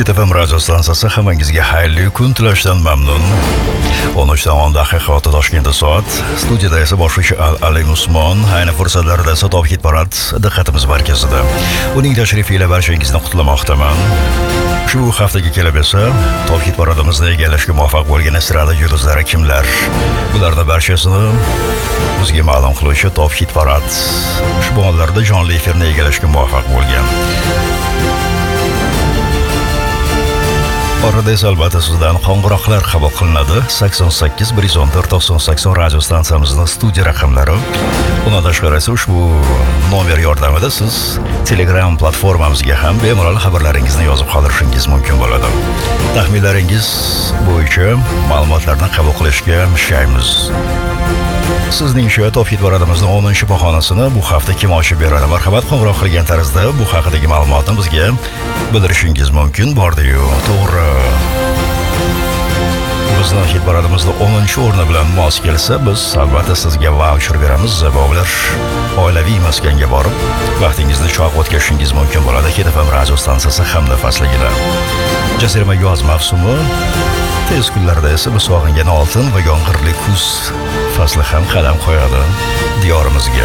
Hit FM radio stansiyasi hammangizga xayrli kun tilashdan mamnun. 13:10 Toshkentda soat. Studiyada esa boshlovchi Ali Usmon. Ayni fursatlarda esa Top Hit Parad diqqatimiz markazida. Uning tashrifi ila barchangizni qutlamoqdaman. Shu haftaga kelib esa Top Hit Paradimizni egallashga muvaffaq bo'lgan estrada yulduzlari kimlar? Bularning barchasini bizga ma'lum qiluvchi Top Hit Parad ushbu onlarda jonli efirni egallashga muvaffaq bo'lgan. Orada esa albatta sizdan qo'ng'iroqlar qabul qilinadi. 88 114 90 radio stansiyamizning studiya raqamlari. Bundan tashqari esa ushbu nomer yordamida siz Telegram platformamizga ham bemalol xabarlaringizni yozib qoldirishingiz mumkin bo'ladi. Taxminlaringiz bo'yicha ma'lumotlarni qabul qilishga shaymiz. Sizningcha Top Hit Paradimizning 10-bahonasini bu hafta kim ochib beradi? Marhamat, qo'ng'iroq qilgan tarzda bu haqidagi ma'lumotni bizga bildirishingiz mumkin. Bordi-yu, to'g'ri. Bizning Hit Paradimizning 10-o'rni bilan mos kelsa, biz albatta sizga voucher beramiz. Bog'lar oilaviy maskanga borib, vaqtingizni cho'q o'tkazishingiz mumkin bo'ladi. Hit FM radio stansiyasi hamda fasligida. Jazirama yoz mavsumi tez kunlarda esa biz sog'ingan oltin va yomg'irli kuz fasli ham qadam qo'yadi diyorimizga.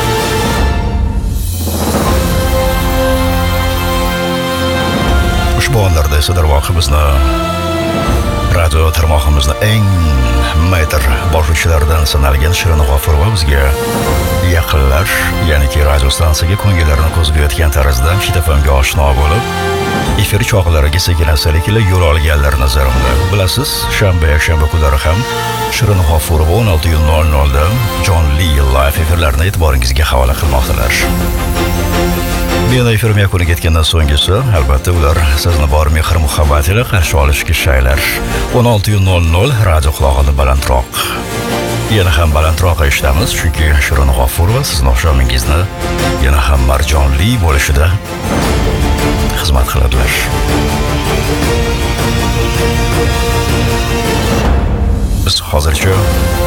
Ushbu onlarda esa darvoqe bizni radio tarmog'imizni eng metr boshlovchilaridan sanalgan Shirin G'ofurova bizga yaqinlar, ya'niki radio stansiyaga ko'ngillarini ko'zib yotgan tarzda Hit FMga oshno bo'lib, efir choqlariga sekin-astalik yo'l olganlar nazarimda. Bilasiz, shanba kunlari ham Shirin G'ofurova 16:00 da jonli live efirlarni e'tiboringizga havola qilmoqdalar. Meni efirim yakuniga yetgandan so'ng esa albatta ular sizni bor mehr-muhabbat ila qarshi olishga shaylar. 16:00 radio quloqini balandroq. Yana ham balandroq eshitamiz, chunki Shirin G'ofurova sizning oqshomingizni yana ham marjonli bo'lishida xizmat qiladilar. Biz hozircha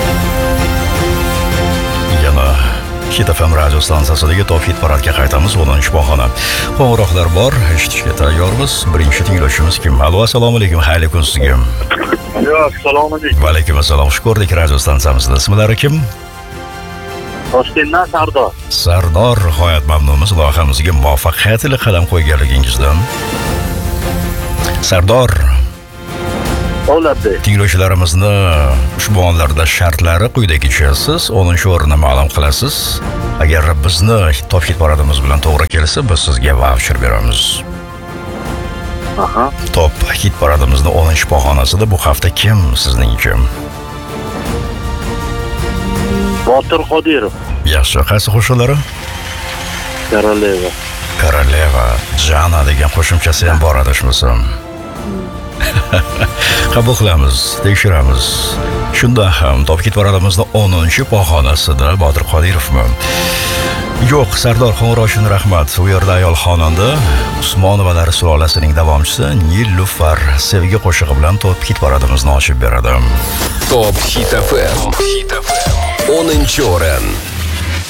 yana Hit FM radio stansiyasidagi Top Hit Paradga qaytamiz. 10-bahona. Qo'ng'iroqlar bor, eshitishga tayyormiz. Birinchi tinglovchimiz kim? Alo, assalomu alaykum. Xayrli kun sizga. Yo, assalomu alaykum. Va alaykum assalom. Shukrlik radio stansiyamizda. Ismlari kim? Toshkentdan Sardor. Sardor, g'oyat mamnunmiz loyihamizga muvaffaqiyat ila qadam qo'yganligingizdan. Sardor, O'ladi. tinglovchilarimizni ushbu onlarda shartlari quyidagicha. Siz 10-o'rinni ma'lum qilasiz. Agar bizni Top Hit Paradimiz bilan to'g'ri kelsa, biz sizga voucher beramiz. Aha. Top Hit Paradimizning 10-bahonasida bu hafta kim sizningcha? Botir Qodirov. Yaxshi, qaysi qo'shiqlari? Koroleva, Jana degan qo'shimchasi ham bor adashmasam. Qabul qilamiz, tekshiramiz. Shundan ham Top Hit Paradimizning 10-bahonasida Botir Qodirovmi? Yo'q, Sardor, qo'ng'iroq uchun rahmat. U yerda ayol xonanda Usmonovalar sulolasining davomchisi Nilufar sevgi qo'shig'i bilan Top Hit Paradimizni ochib beradi. Top Hit FM 10-o'rin.